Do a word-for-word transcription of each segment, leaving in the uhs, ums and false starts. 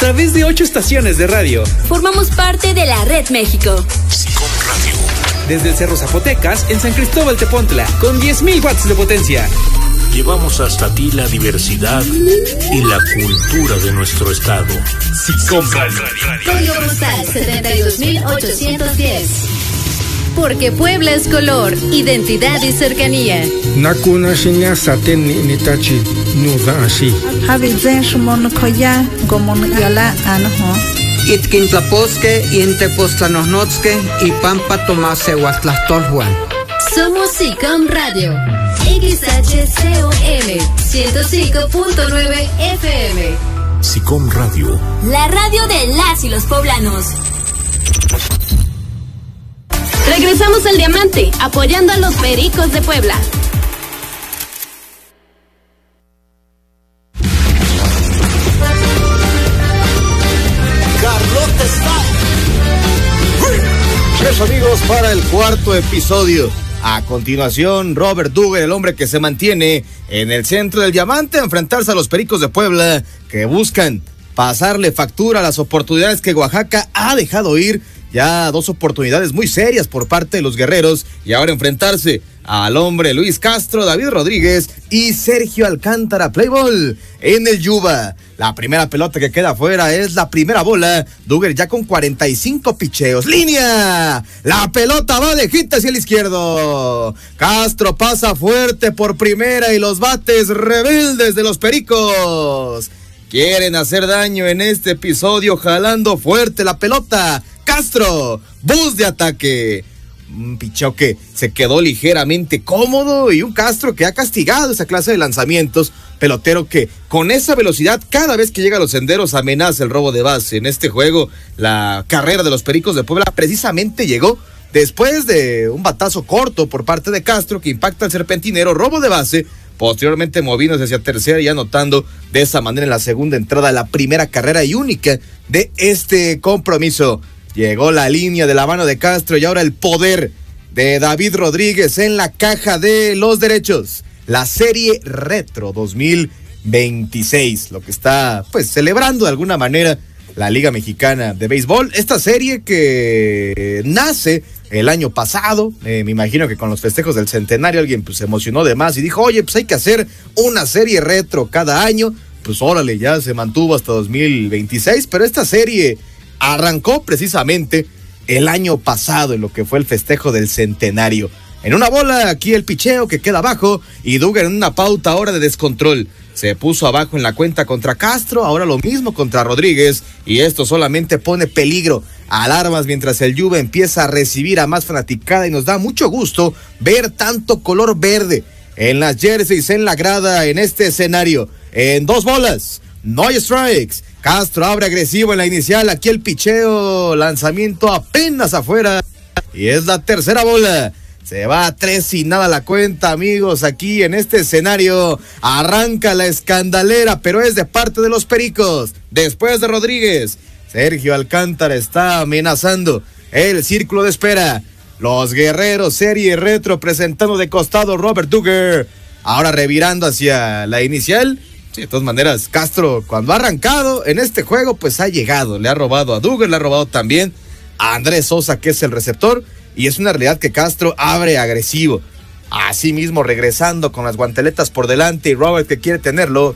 través de ocho estaciones de radio. Formamos parte de la Red México. SICOM Radio. Desde el Cerro Zapotecas, en San Cristóbal Tepontla, con diez mil watts de potencia. Llevamos hasta ti la diversidad y la cultura de nuestro estado. SICOM Radio. Código postal setenta y dos mil ochocientos diez. Porque Puebla es color, identidad y cercanía. Nakuna shinya saten ni nitachi nuda ashi. Habizen shumon koya gomon yala anho. Itkin tlaposque y intepostlanosnotzque y pampa tomase huatlastolhuan. Somos SICOM Radio. X H C O M ciento cinco punto nueve F M. SICOM Radio. La radio de las y los poblanos. Regresamos al Diamante, apoyando a los Pericos de Puebla. Carlote Style. Tres amigos para el cuarto episodio. A continuación, Robert Dugger, el hombre que se mantiene en el centro del Diamante, a enfrentarse a los Pericos de Puebla, que buscan pasarle factura a las oportunidades que Oaxaca ha dejado ir. Ya dos oportunidades muy serias por parte de los guerreros, y ahora enfrentarse al hombre Luis Castro, David Rodríguez y Sergio Alcántara. Play ball en el Yuba. La primera pelota que queda afuera es la primera bola. Dugger ya con cuarenta y cinco picheos. ¡Línea! La pelota va de hit hacia el izquierdo. Castro pasa fuerte por primera y los bates rebeldes de los Pericos quieren hacer daño en este episodio, jalando fuerte la pelota. Castro, bus de ataque. Un picheo que se quedó ligeramente cómodo, y un Castro que ha castigado esa clase de lanzamientos. Pelotero que con esa velocidad, cada vez que llega a los senderos, amenaza el robo de base. En este juego, la carrera de los Pericos de Puebla precisamente llegó después de un batazo corto por parte de Castro que impacta al serpentinero, robo de base. Posteriormente moviéndose hacia tercera y anotando de esa manera en la segunda entrada la primera carrera y única de este compromiso. Llegó la línea de la mano de Castro y ahora el poder de David Rodríguez en la caja de los derechos. La serie Retro dos mil veintiséis, lo que está pues celebrando de alguna manera la Liga Mexicana de Béisbol. Esta serie que nace el año pasado, eh, me imagino que con los festejos del centenario alguien pues se emocionó de más y dijo, oye, pues hay que hacer una serie retro cada año. Pues órale, ya se mantuvo hasta dos mil veintiséis, pero esta serie arrancó precisamente el año pasado en lo que fue el festejo del centenario. En una bola, aquí el picheo que queda abajo, y Dugger en una pauta ahora de descontrol. Se puso abajo en la cuenta contra Castro, ahora lo mismo contra Rodríguez, y esto solamente pone peligro, alarmas, mientras el Juve empieza a recibir a más fanaticada, y nos da mucho gusto ver tanto color verde en las jerseys, en la grada, en este escenario. En dos bolas, no hay strikes. Castro abre agresivo en la inicial, aquí el picheo, lanzamiento apenas afuera, y es la tercera bola. Se va a tres sin nada la cuenta, amigos, aquí en este escenario. Arranca la escandalera, pero es de parte de los Pericos. Después de Rodríguez, Sergio Alcántara está amenazando el círculo de espera. Los guerreros, serie retro, presentando de costado Robert Dugger. Ahora revirando hacia la inicial. Sí, de todas maneras, Castro, cuando ha arrancado en este juego, pues ha llegado. Le ha robado a Dugger, le ha robado también a Andrés Sosa, que es el receptor. Y es una realidad que Castro abre agresivo. Así mismo regresando con las guanteletas por delante, y Robert que quiere tenerlo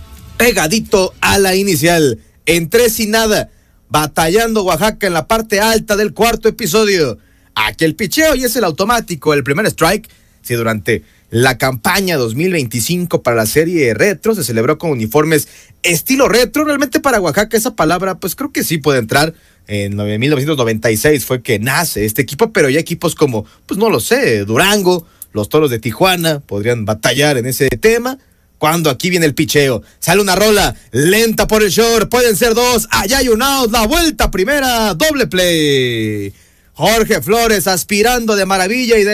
pegadito a la inicial. En tres y nada, batallando Oaxaca en la parte alta del cuarto episodio. Aquí el picheo y es el automático, el primer strike. Si durante la campaña dos mil veinticinco para la serie retro se celebró con uniformes estilo retro, realmente para Oaxaca esa palabra pues creo que sí puede entrar. En mil novecientos noventa y seis fue que nace este equipo, pero ya equipos como, pues no lo sé, Durango, los Toros de Tijuana podrían batallar en ese tema. Cuando aquí viene el picheo, sale una rola lenta por el short, pueden ser dos, allá hay un out, la vuelta primera, doble play. Jorge Flores aspirando de maravilla y de